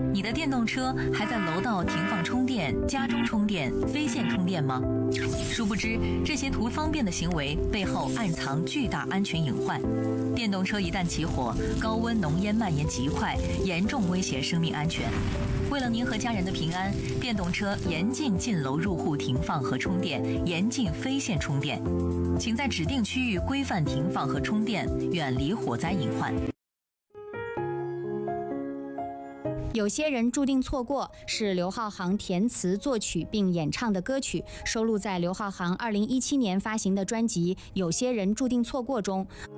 你的电动车还在楼道停放充电、家中充电、非线充电吗？殊不知，这些图方便的行为背后暗藏巨大安全隐患。电动车一旦起火，高温浓烟蔓延极快，严重威胁生命安全。为了您和家人的平安，电动车严禁进楼入户停放和充电，严禁非线充电。请在指定区域规范停放和充电，远离火灾隐患。 有些人注定错过是刘浩航填词作曲并演唱的歌曲，收录在刘浩航2017年发行的专辑《有些人注定错过》中。